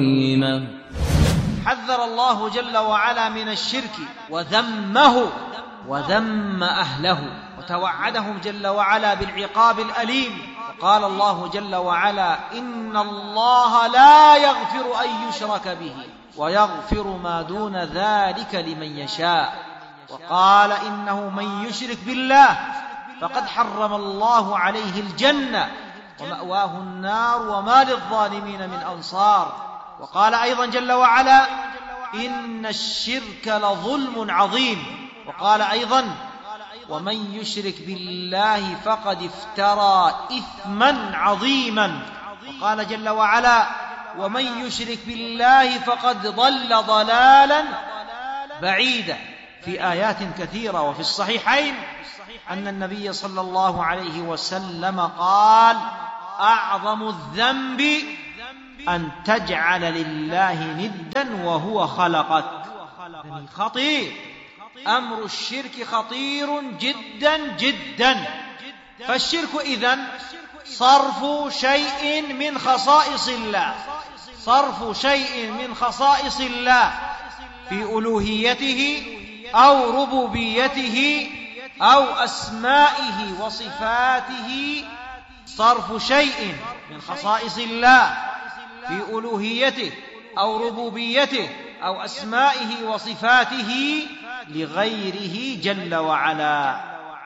حذر الله جل وعلا من الشرك وذمه وذم أهله، وتوعدهم جل وعلا بالعقاب الأليم. وقال الله جل وعلا: إن الله لا يغفر أن يشرك به ويغفر ما دون ذلك لمن يشاء. وقال: إنه من يشرك بالله فقد حرم الله عليه الجنة ومأواه النار وما للظالمين من أنصار. وقال أيضا جل وعلا: إن الشرك لظلم عظيم. وقال أيضا: ومن يشرك بالله فقد افترى إثما عظيما. وقال جل وعلا: ومن يشرك بالله فقد ضل ضلالا بعيدا، في آيات كثيرة. وفي الصحيحين أن النبي صلى الله عليه وسلم قال: أعظم الذنب أن تجعل لله ندا وهو خلقك. خطير، أمر الشرك خطير جدا جدا. فالشرك إذن صرف شيء من خصائص الله، صرف شيء من خصائص الله في ألوهيته أو ربوبيته أو أسمائه وصفاته، صرف شيء من خصائص الله في ألوهيته أو ربوبيته أو أسمائه وصفاته لغيره جل وعلا.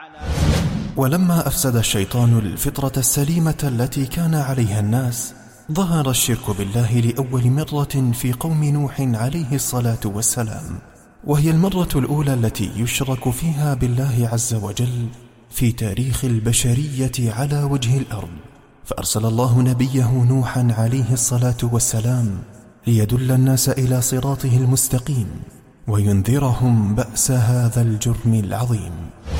ولما أفسد الشيطان الفطرة السليمة التي كان عليها الناس، ظهر الشرك بالله لأول مرة في قوم نوح عليه الصلاة والسلام، وهي المرة الأولى التي يشرك فيها بالله عز وجل في تاريخ البشرية على وجه الأرض. فأرسل الله نبيه نوحا عليه الصلاة والسلام ليدل الناس إلى صراطه المستقيم وينذرهم بأس هذا الجرم العظيم.